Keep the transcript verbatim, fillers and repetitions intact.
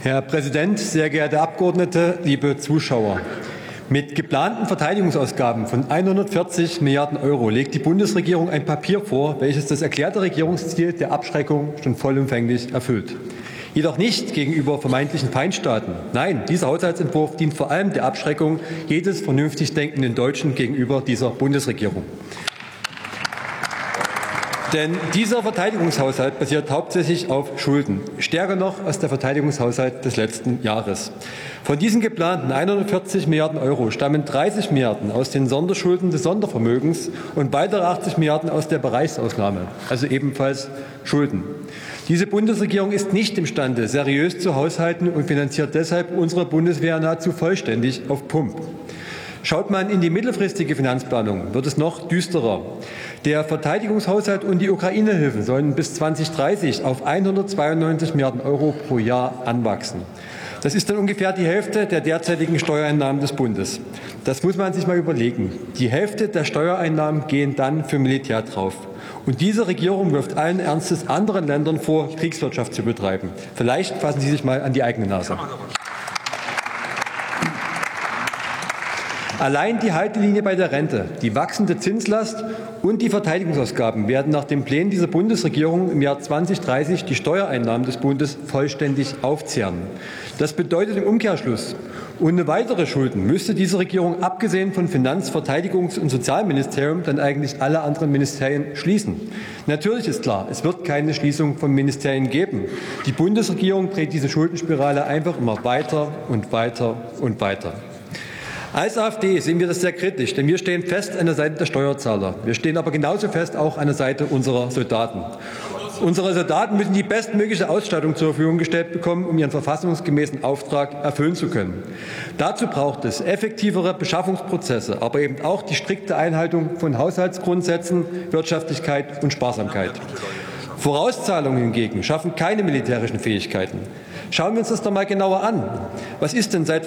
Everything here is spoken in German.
Herr Präsident, sehr geehrte Abgeordnete, liebe Zuschauer! Mit geplanten Verteidigungsausgaben von hundertvierzig Milliarden Euro legt die Bundesregierung ein Papier vor, welches das erklärte Regierungsziel der Abschreckung schon vollumfänglich erfüllt. Jedoch nicht gegenüber vermeintlichen Feindstaaten. Nein, dieser Haushaltsentwurf dient vor allem der Abschreckung jedes vernünftig denkenden Deutschen gegenüber dieser Bundesregierung. Denn dieser Verteidigungshaushalt basiert hauptsächlich auf Schulden, stärker noch als der Verteidigungshaushalt des letzten Jahres. Von diesen geplanten hundertvierzig Milliarden Euro stammen dreißig Milliarden aus den Sonderschulden des Sondervermögens und weitere achtzig Milliarden aus der Bereichsausnahme, also ebenfalls Schulden. Diese Bundesregierung ist nicht imstande, seriös zu haushalten und finanziert deshalb unsere Bundeswehr nahezu vollständig auf Pump. Schaut man in die mittelfristige Finanzplanung, wird es noch düsterer. Der Verteidigungshaushalt und die Ukraine-Hilfen sollen bis zweitausenddreißig auf hundertzweiundneunzig Milliarden Euro pro Jahr anwachsen. Das ist dann ungefähr die Hälfte der derzeitigen Steuereinnahmen des Bundes. Das muss man sich mal überlegen. Die Hälfte der Steuereinnahmen gehen dann für Militär drauf. Und diese Regierung wirft allen Ernstes anderen Ländern vor, Kriegswirtschaft zu betreiben. Vielleicht fassen Sie sich mal an die eigene Nase. Allein die Haltelinie bei der Rente, die wachsende Zinslast und die Verteidigungsausgaben werden nach den Plänen dieser Bundesregierung im Jahr zweitausenddreißig die Steuereinnahmen des Bundes vollständig aufzehren. Das bedeutet im Umkehrschluss, ohne weitere Schulden müsste diese Regierung abgesehen von Finanz-, Verteidigungs- und Sozialministerium dann eigentlich alle anderen Ministerien schließen. Natürlich ist klar, es wird keine Schließung von Ministerien geben. Die Bundesregierung dreht diese Schuldenspirale einfach immer weiter und weiter und weiter. Als AfD sehen wir das sehr kritisch, denn wir stehen fest an der Seite der Steuerzahler. Wir stehen aber genauso fest auch an der Seite unserer Soldaten. Unsere Soldaten müssen die bestmögliche Ausstattung zur Verfügung gestellt bekommen, um ihren verfassungsgemäßen Auftrag erfüllen zu können. Dazu braucht es effektivere Beschaffungsprozesse, aber eben auch die strikte Einhaltung von Haushaltsgrundsätzen, Wirtschaftlichkeit und Sparsamkeit. Vorauszahlungen hingegen schaffen keine militärischen Fähigkeiten. Schauen wir uns das doch mal genauer an. Was ist denn seit